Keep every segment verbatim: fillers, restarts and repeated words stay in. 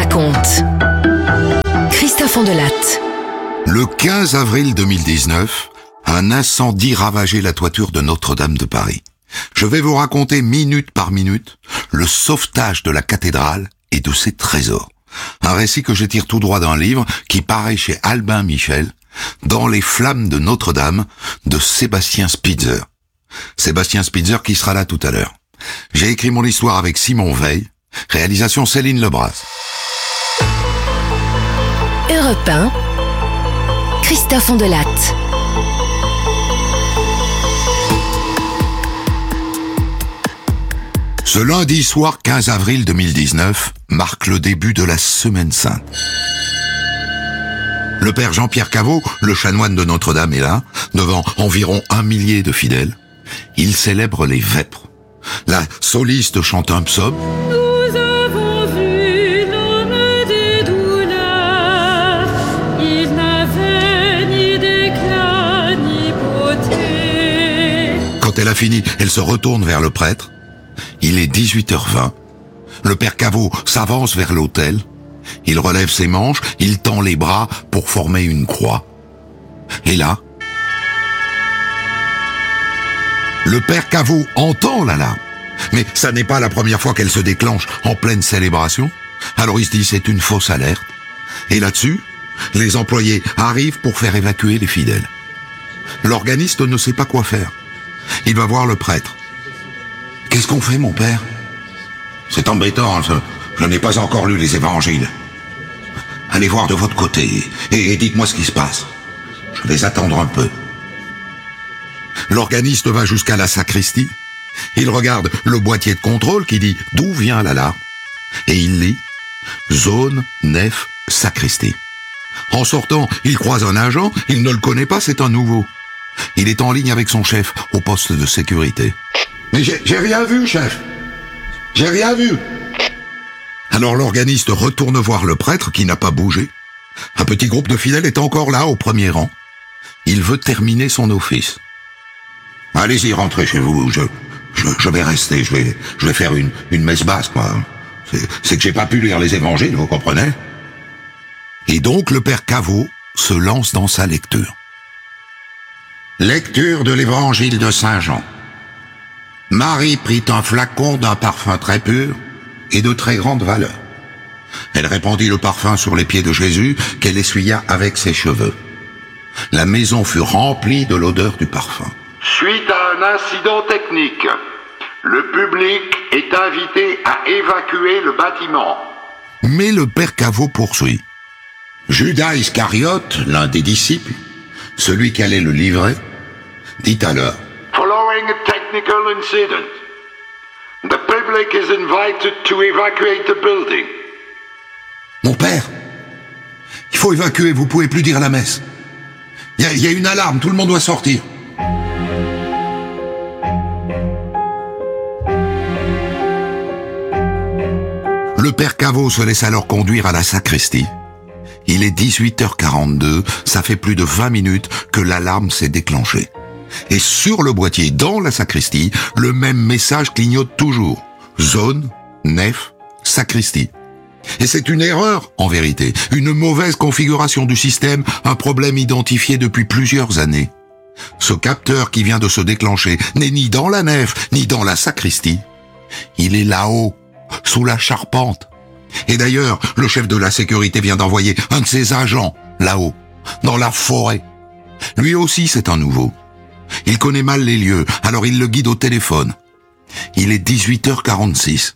raconte. Christophe Ondelatte. Le quinze avril deux mille dix-neuf, un incendie ravageait la toiture de Notre-Dame de Paris. Je vais vous raconter minute par minute le sauvetage de la cathédrale et de ses trésors. Un récit que je tire tout droit d'un livre qui paraît chez Albin Michel, Dans les flammes de Notre-Dame, de Sébastien Spitzer. Sébastien Spitzer qui sera là tout à l'heure. J'ai écrit mon histoire avec Simon Veil, réalisation Céline Lebras. Europe un, Christophe Ondelatte. Ce lundi soir quinze avril deux mille dix-neuf marque le début de la Semaine Sainte. Le père Jean-Pierre Caveau, le chanoine de Notre-Dame, est là, devant environ un millier de fidèles. Il célèbre les vêpres. La soliste chante un psaume. Nous avons vu l'homme des douleurs, il n'avait ni d'éclat ni beauté. Quand elle a fini, elle se retourne vers le prêtre. Il est dix-huit heures vingt. Le père Caveau s'avance vers l'autel. Il relève ses manches, il tend les bras pour former une croix. Et là, le père Caveau entend l'alarme. Mais ça n'est pas la première fois qu'elle se déclenche en pleine célébration. Alors il se dit c'est une fausse alerte. Et là-dessus, les employés arrivent pour faire évacuer les fidèles. L'organiste ne sait pas quoi faire. Il va voir le prêtre. « Qu'est-ce qu'on fait, mon père ?»« C'est embêtant, je, je n'ai pas encore lu les évangiles. Allez voir de votre côté et, et dites-moi ce qui se passe. Je vais attendre un peu. » L'organiste va jusqu'à la sacristie. Il regarde le boîtier de contrôle qui dit d'où vient l'alarme. Et il lit « Zone, nef, sacristie ». En sortant, il croise un agent, il ne le connaît pas, c'est un nouveau. Il est en ligne avec son chef au poste de sécurité. « Mais j'ai, j'ai rien vu, chef. J'ai rien vu. » Alors l'organiste retourne voir le prêtre qui n'a pas bougé. Un petit groupe de fidèles est encore là, au premier rang. Il veut terminer son office. « Allez-y, rentrez chez vous. Je, je, je vais rester. Je vais, je vais faire une, une messe basse, moi. C'est, c'est que j'ai pas pu lire les évangiles, vous comprenez ?» Et donc le père Caveau se lance dans sa lecture. Lecture de l'évangile de Saint Jean. Marie prit un flacon d'un parfum très pur et de très grande valeur. Elle répandit le parfum sur les pieds de Jésus qu'elle essuya avec ses cheveux. La maison fut remplie de l'odeur du parfum. Suite à un incident technique, le public est invité à évacuer le bâtiment. Mais le père Caveau poursuit. Judas Iscariote, l'un des disciples, celui qui allait le livrer, dit alors: Following a technical incident, the public is invited to evacuate the building. Mon père, il faut évacuer, vous pouvez plus dire la messe. Il y, y a une alarme, tout le monde doit sortir. Le père Caveau se laisse alors conduire à la sacristie. Il est dix-huit heures quarante-deux, ça fait plus de vingt minutes que l'alarme s'est déclenchée. Et sur le boîtier, dans la sacristie, le même message clignote toujours. Zone, nef, sacristie. Et c'est une erreur, en vérité. Une mauvaise configuration du système, un problème identifié depuis plusieurs années. Ce capteur qui vient de se déclencher n'est ni dans la nef, ni dans la sacristie. Il est là-haut, sous la charpente. Et d'ailleurs, le chef de la sécurité vient d'envoyer un de ses agents, là-haut, dans la forêt. Lui aussi, c'est un nouveau. Il connaît mal les lieux, alors il le guide au téléphone. Il est dix-huit heures quarante-six.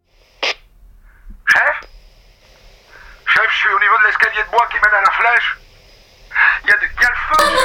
Chef Chef, je suis au niveau de l'escalier de bois qui mène à la flèche. Il y a, y a le feu,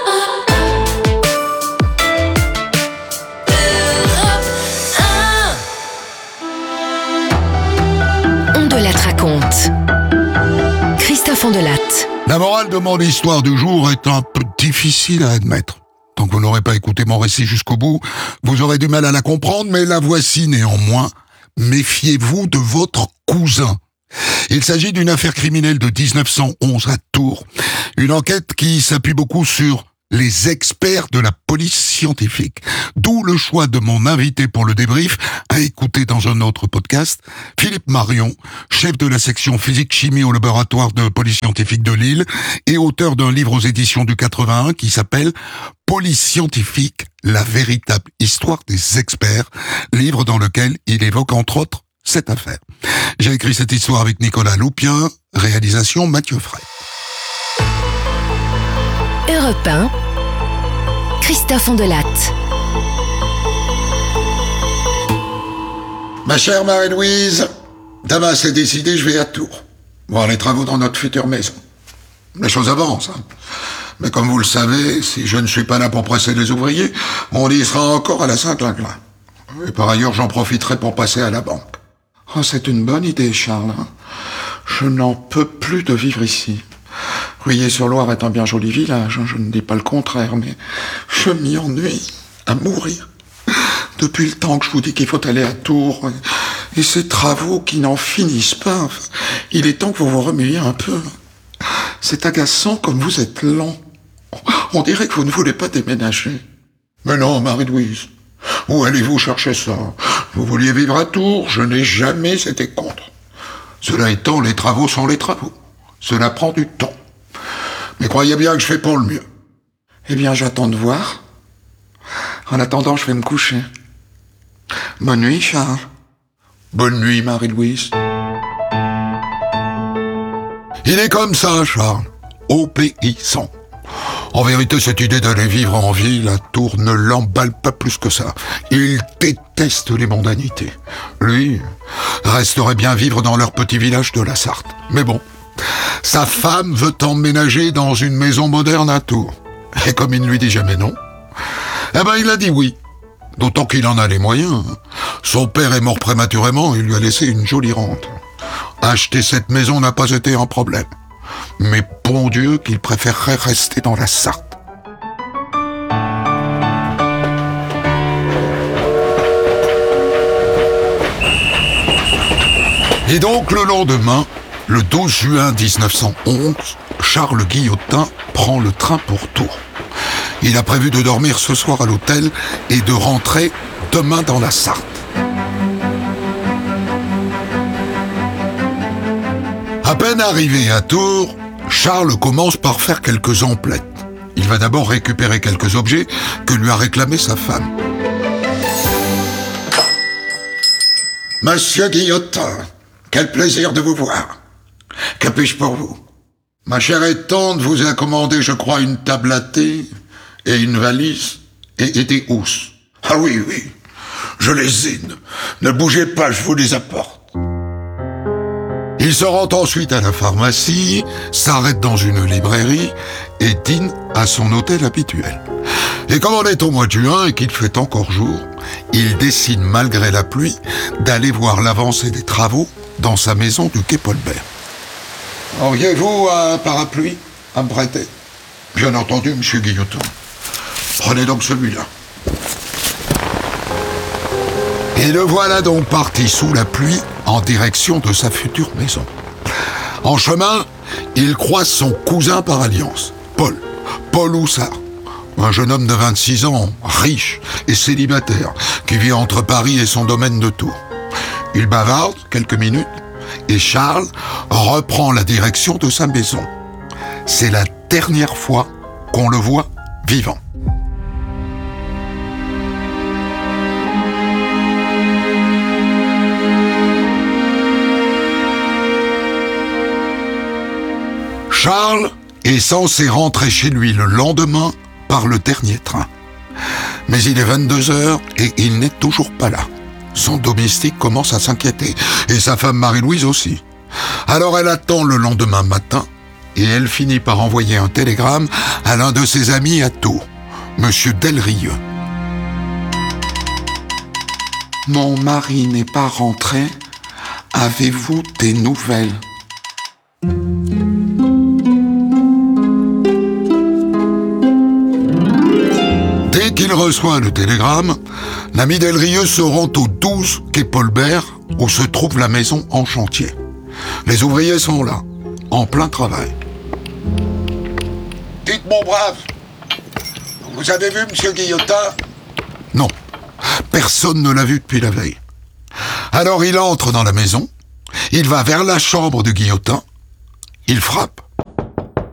chef. Ondelatte raconte. Christophe Ondelatte. La morale de mon histoire du jour est un peu difficile à admettre. Tant que vous n'aurez pas écouté mon récit jusqu'au bout, vous aurez du mal à la comprendre, mais la voici néanmoins. Méfiez-vous de votre cousin. Il s'agit d'une affaire criminelle de dix-neuf cent onze à Tours. Une enquête qui s'appuie beaucoup sur les experts de la police scientifique. D'où le choix de mon invité pour le débrief, à écouter dans un autre podcast, Philippe Marion, chef de la section physique-chimie au laboratoire de police scientifique de Lille et auteur d'un livre aux éditions du quatre-vingt-un qui s'appelle « Police scientifique, la véritable histoire des experts », livre dans lequel il évoque entre autres cette affaire. J'ai écrit cette histoire avec Nicolas Loupien, réalisation Mathieu Fray. Europe un, Christophe Ondelatte. Ma chère Marie-Louise, Damas est décidé, je vais à Tours. Voir les travaux dans notre future maison. Les choses avancent, hein. Mais comme vous le savez, si je ne suis pas là pour presser les ouvriers, on y sera encore à la Saint-Clinclin. Et par ailleurs, j'en profiterai pour passer à la banque. Oh, c'est une bonne idée, Charles. Je n'en peux plus de vivre ici. Ruillé-sur-Loire est un bien joli village, je ne dis pas le contraire, mais je m'y ennuie à mourir. Depuis le temps que je vous dis qu'il faut aller à Tours, et ces travaux qui n'en finissent pas, il est temps que vous vous remuiez un peu. C'est agaçant comme vous êtes lent. On dirait que vous ne voulez pas déménager. Mais non, Marie-Louise, où allez-vous chercher ça? Vous vouliez vivre à Tours, je n'ai jamais été contre. Cela étant, les travaux sont les travaux. Cela prend du temps. Mais croyez bien que je fais pour le mieux. Eh bien, j'attends de voir. En attendant, je vais me coucher. Bonne nuit, Charles. Bonne nuit, Marie-Louise. Il est comme ça, Charles. Obéissant. En vérité, cette idée d'aller vivre en ville à Tours ne l'emballe pas plus que ça. Il déteste les mondanités. Lui resterait bien vivre dans leur petit village de la Sarthe. Mais bon, sa femme veut emménager dans une maison moderne à Tours. Et comme il ne lui dit jamais non, eh ben il a dit oui. D'autant qu'il en a les moyens. Son père est mort prématurément, il lui a laissé une jolie rente. Acheter cette maison n'a pas été un problème. Mais bon Dieu qu'il préférerait rester dans la Sarthe. Et donc le lendemain, le douze juin dix-neuf cent onze, Charles Guillotin prend le train pour Tours. Il a prévu de dormir ce soir à l'hôtel et de rentrer demain dans la Sarthe. À peine arrivé à Tours, Charles commence par faire quelques emplettes. Il va d'abord récupérer quelques objets que lui a réclamés sa femme. Monsieur Guillotin, quel plaisir de vous voir. Que puis-je pour vous? Ma chère et tante vous a commandé, je crois, une table à thé et une valise et, et des housses. Ah oui, oui, je les ai. Ne bougez pas, je vous les apporte. Il se rend ensuite à la pharmacie, s'arrête dans une librairie et dîne à son hôtel habituel. Et comme on est au mois de juin et qu'il fait encore jour, il décide malgré la pluie d'aller voir l'avancée des travaux dans sa maison du quai Paulbert. Auriez-vous un parapluie à me prêter? Bien entendu, monsieur Guillotin. Prenez donc celui-là. Et le voilà donc parti sous la pluie en direction de sa future maison. En chemin, il croise son cousin par alliance, Paul, Paul Houssard, un jeune homme de vingt-six ans, riche et célibataire, qui vit entre Paris et son domaine de Tours. Il bavarde quelques minutes et Charles reprend la direction de sa maison. C'est la dernière fois qu'on le voit vivant. Charles est censé rentrer chez lui le lendemain par le dernier train. Mais il est vingt-deux heures et il n'est toujours pas là. Son domestique commence à s'inquiéter, et sa femme Marie-Louise aussi. Alors elle attend le lendemain matin, et elle finit par envoyer un télégramme à l'un de ses amis à Tours, Monsieur Delrieux. Mon mari n'est pas rentré. Avez-vous des nouvelles? Dès qu'il reçoit le télégramme, l'ami Delrieux se rend au douze quai Paulbert, où se trouve la maison en chantier. Les ouvriers sont là, en plein travail. Dites, mon brave, Vous avez vu Monsieur Guillotin ? Non, personne ne l'a vu depuis la veille. Alors il entre dans la maison, il va vers la chambre de Guillotin, il frappe. Charles ?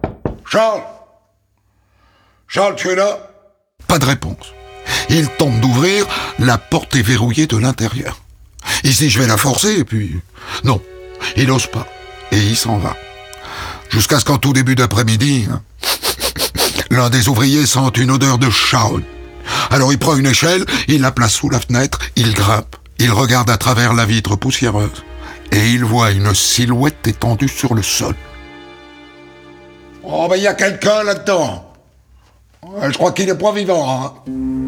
Charles, tu es là ? Pas de réponse. Il tente d'ouvrir, la porte est verrouillée de l'intérieur. Il se dit, je vais la forcer, et puis... Non, il n'ose pas, et il s'en va. Jusqu'à ce qu'en tout début d'après-midi, hein, l'un des ouvriers sent une odeur de charogne. Alors il prend une échelle, il la place sous la fenêtre, il grimpe, il regarde à travers la vitre poussiéreuse, et il voit une silhouette étendue sur le sol. Oh, ben il y a quelqu'un là-dedans. Je crois qu'il est pas vivant, hein.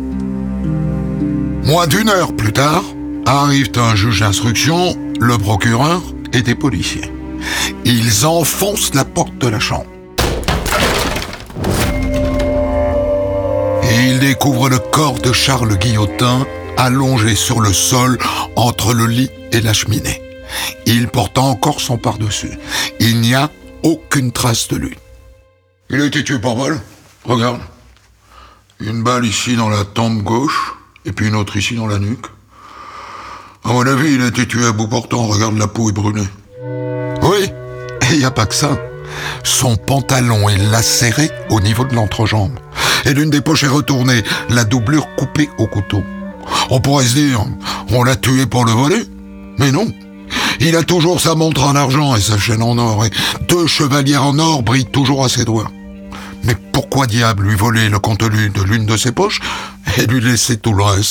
Moins d'une heure plus tard, arrivent un juge d'instruction, le procureur et des policiers. Ils enfoncent la porte de la chambre. Et ils découvrent le corps de Charles Guillotin allongé sur le sol entre le lit et la cheminée. Il porte encore son pardessus. Il n'y a aucune trace de lui. Il a été tué par balle. Regarde. Une balle ici dans la tempe gauche, et puis une autre ici dans la nuque. À mon avis, il a été tué à bout portant. Regarde, la peau est brûlée. Oui, et il n'y a pas que ça. Son pantalon est lacéré au niveau de l'entrejambe. Et l'une des poches est retournée, la doublure coupée au couteau. On pourrait se dire, on l'a tué pour le voler. Mais non. Il a toujours sa montre en argent et sa chaîne en or. Et deux chevalières en or brillent toujours à ses doigts. Mais pourquoi diable lui voler le contenu de l'une de ses poches et lui laisser tout le reste ?